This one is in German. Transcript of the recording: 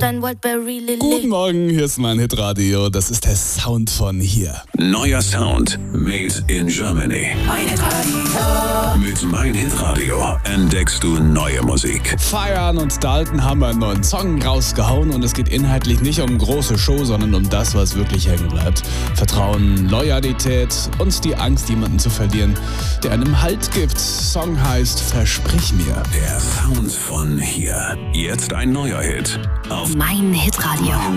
explain what we really Guten live. Morgen, hier ist mein Hitradio. Das ist der Sound von hier. Neuer Sound. Made in Germany. Mein Hitradio. Mit Mein Hitradio entdeckst du neue Musik. Feiern und Dalton haben einen neuen Song rausgehauen und es geht inhaltlich nicht um große Show, sondern um das, was wirklich hängen bleibt. Vertrauen, Loyalität und die Angst, jemanden zu verlieren, der einem Halt gibt. Song heißt Versprich mir. Der Sound von hier. Jetzt ein neuer Hit. Auf Mein Hitradio.